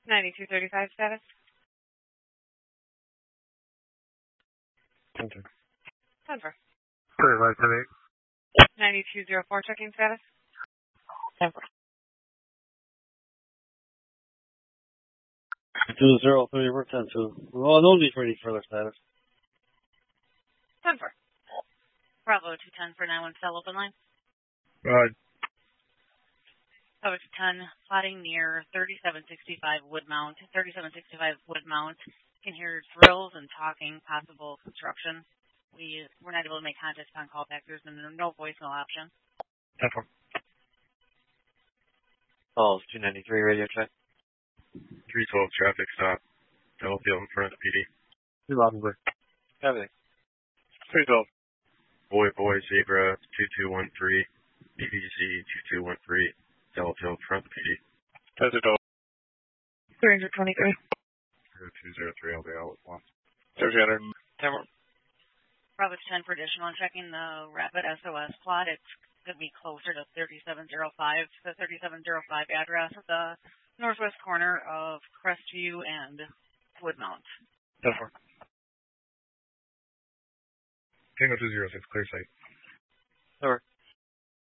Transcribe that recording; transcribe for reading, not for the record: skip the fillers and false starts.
9235 status. Enter. Denver. Clear, light 10-8. 9204 checking status. Denver. 203, we're 10-2. Well, no need for any further status. Denver. Bravo 210 for 9-1 cell open line. Right. Bravo 210, plotting near 3765 Woodmount. 3765 Woodmount. Can hear drills and talking, possible construction. We're not able to make contact upon callback. There's no voicemail option. 10-4. Calls 293 radio check. 312 traffic stop. Delafield in front of the PD. Too loud and clear. Everything. 312. Boy, Zebra 2213. BBC 2213. Delafield in front of the PD. 10-2. 323. 0203, I'll be out with one. 300. Denver. Bravo 10 for additional. Checking the rapid SOS plot. It's going to be closer to 3705. The 3705 address at the northwest corner of Crestview and Woodmount. 10-4. Tango 206, clear site. Over.